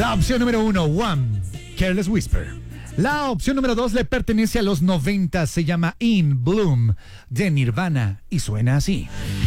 La opción número 1, Wham, Careless Whisper. La opción número 2 le pertenece a los 90, se llama In Bloom, de Nirvana, y suena así.